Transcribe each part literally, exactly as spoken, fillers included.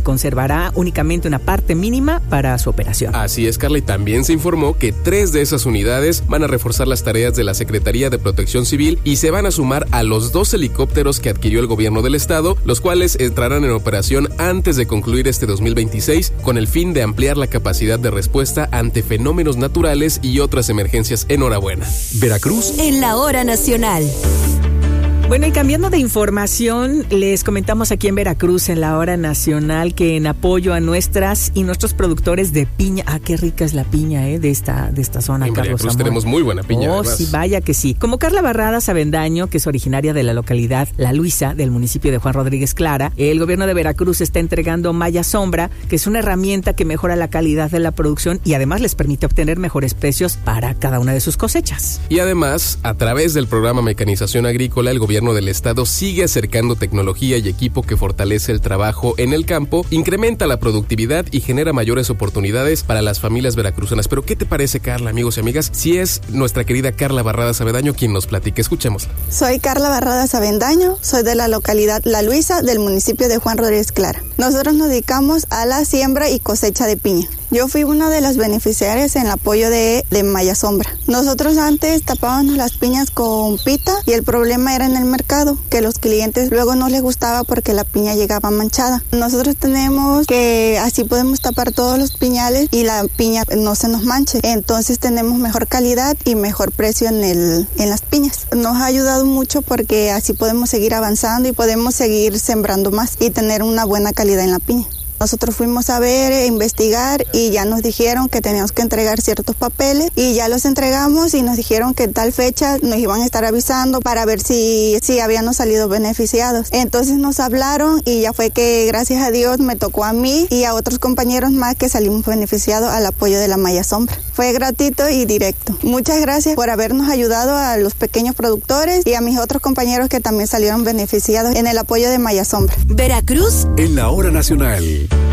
conservará únicamente una parte mínima para su operación. Así es, Carla, y también se informó que tres de esas unidades van a reforzar las tareas de la Secretaría de Protección Civil y se van a sumar a los dos helicópteros que adquirió el gobierno del estado, los cuales entrarán en operación antes de concluir este dos mil veintiséis con el fin de ampliar la capacidad de respuesta ante fenómenos naturales y otras emergencias. Enhorabuena. Veracruz en la hora nacional. Bueno, y cambiando de información, les comentamos aquí en Veracruz, en la hora nacional, que en apoyo a nuestras y nuestros productores de piña, ah, qué rica es la piña, eh, de esta, de esta zona, en Carlos Veracruz Amor. tenemos muy buena piña. Oh, además. sí, vaya que sí. Como Carla Barradas Avendaño, que es originaria de la localidad La Luisa, del municipio de Juan Rodríguez Clara, el gobierno de Veracruz está entregando Maya Sombra, que es una herramienta que mejora la calidad de la producción y además les permite obtener mejores precios para cada una de sus cosechas. Y además, a través del programa Mecanización Agrícola, el gobierno del estado sigue acercando tecnología y equipo que fortalece el trabajo en el campo, incrementa la productividad y genera mayores oportunidades para las familias veracruzanas. Pero ¿qué te parece, Carla, amigos y amigas? Si es nuestra querida Carla Barradas Avendaño quien nos platique, escuchémosla. Soy Carla Barradas Avendaño, soy de la localidad La Luisa, del municipio de Juan Rodríguez Clara. Nosotros nos dedicamos a la siembra y cosecha de piña. Yo fui una de las beneficiarias en el apoyo de, de Maya Sombra. Nosotros antes tapábamos las piñas con pita y el problema era en el mercado, que los clientes luego no les gustaba porque la piña llegaba manchada. Nosotros tenemos que así podemos tapar todos los piñales y la piña no se nos manche. Entonces tenemos mejor calidad y mejor precio en, el, en las piñas. Nos ha ayudado mucho porque así podemos seguir avanzando y podemos seguir sembrando más y tener una buena calidad en la piña. Nosotros fuimos a ver, e investigar y ya nos dijeron que teníamos que entregar ciertos papeles y ya los entregamos y nos dijeron que tal fecha nos iban a estar avisando para ver si, si habíamos salido beneficiados. Entonces nos hablaron y ya fue que gracias a Dios me tocó a mí y a otros compañeros más que salimos beneficiados al apoyo de la Maya Sombra. Fue gratuito y directo. Muchas gracias por habernos ayudado a los pequeños productores y a mis otros compañeros que también salieron beneficiados en el apoyo de Maya Sombra. Veracruz en la hora nacional.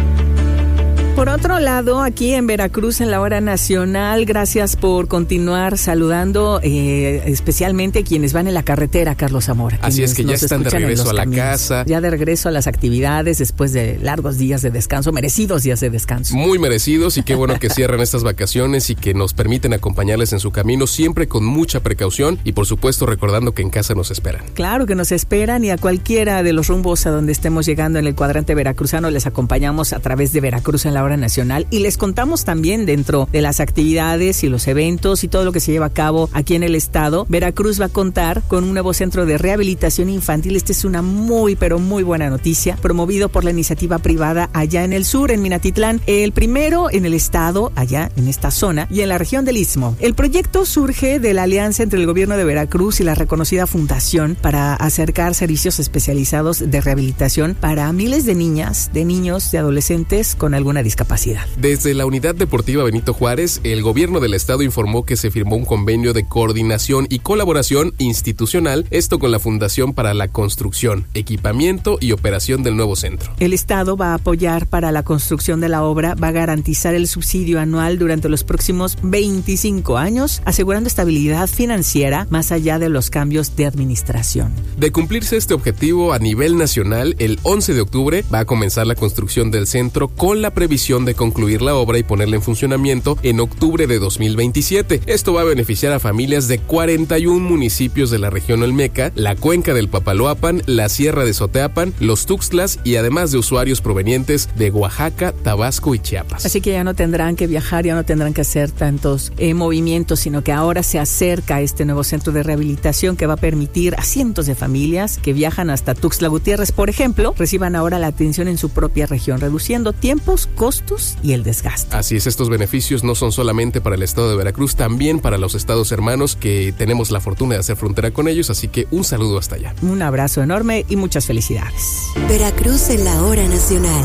Por otro lado, aquí en Veracruz, en la hora nacional, gracias por continuar saludando, eh, especialmente quienes van en la carretera, Carlos Zamora. Así es que ya están de regreso a la caminos, casa. Ya de regreso a las actividades después de largos días de descanso, merecidos días de descanso. Muy merecidos y qué bueno que cierran estas vacaciones y que nos permiten acompañarles en su camino, siempre con mucha precaución y por supuesto recordando que en casa nos esperan. Claro que nos esperan y a cualquiera de los rumbos a donde estemos llegando en el cuadrante veracruzano les acompañamos a través de Veracruz en la hora nacional y les contamos también dentro de las actividades y los eventos y todo lo que se lleva a cabo aquí en el estado. Veracruz va a contar con un nuevo centro de rehabilitación infantil. Esta es una muy pero muy buena noticia, promovido por la iniciativa privada allá en el sur, en Minatitlán, el primero en el estado, allá en esta zona y en la región del Istmo. El proyecto surge de la alianza entre el gobierno de Veracruz y la reconocida fundación para acercar servicios especializados de rehabilitación para miles de niñas, de niños, de adolescentes con alguna discapacidad. Desde la Unidad Deportiva Benito Juárez, el gobierno del estado informó que se firmó un convenio de coordinación y colaboración institucional, esto con la Fundación para la Construcción, Equipamiento y Operación del nuevo centro. El estado va a apoyar para la construcción de la obra, va a garantizar el subsidio anual durante los próximos veinticinco años, asegurando estabilidad financiera más allá de los cambios de administración. De cumplirse este objetivo a nivel nacional, el once de octubre va a comenzar la construcción del centro con la previsión de concluir la obra y ponerla en funcionamiento en octubre de dos mil veintisiete. Esto va a beneficiar a familias de cuarenta y un municipios de la región Olmeca, la cuenca del Papaloapan, la Sierra de Soteapan, los Tuxtlas y además de usuarios provenientes de Oaxaca, Tabasco y Chiapas. Así que ya no tendrán que viajar, ya no tendrán que hacer tantos eh, movimientos, sino que ahora se acerca este nuevo centro de rehabilitación que va a permitir a cientos de familias que viajan hasta Tuxtla Gutiérrez, por ejemplo, reciban ahora la atención en su propia región, reduciendo tiempos, costos y el desgaste. Así es, estos beneficios no son solamente para el estado de Veracruz, también para los estados hermanos que tenemos la fortuna de hacer frontera con ellos, así que un saludo hasta allá. Un abrazo enorme y muchas felicidades. Veracruz en la hora nacional.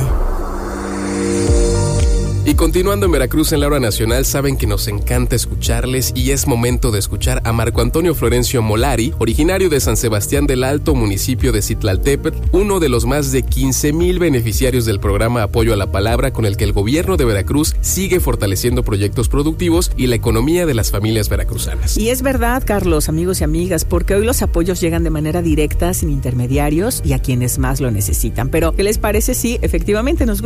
Y continuando en Veracruz en la hora nacional, saben que nos encanta escucharles y es momento de escuchar a Marco Antonio Florencio Molari, originario de San Sebastián del Alto, municipio de Citlaltépetl, uno de los más de quince mil beneficiarios del programa Apoyo a la Palabra, con el que el gobierno de Veracruz sigue fortaleciendo proyectos productivos y la economía de las familias veracruzanas. Y es verdad, Carlos, amigos y amigas, porque hoy los apoyos llegan de manera directa, sin intermediarios y a quienes más lo necesitan. Pero, ¿qué les parece si efectivamente nos